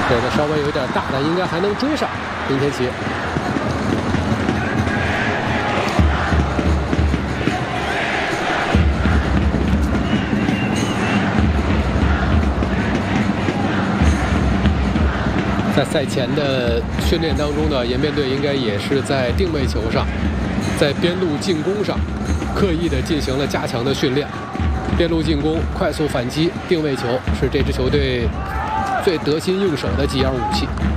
给的稍微有点大，但应该还能追上林天琪。在赛前的训练当中呢，延边队应该也是在定位球上，在边路进攻上，刻意的进行了加强的训练。边路进攻、快速反击、定位球是这支球队最得心应手的几样武器。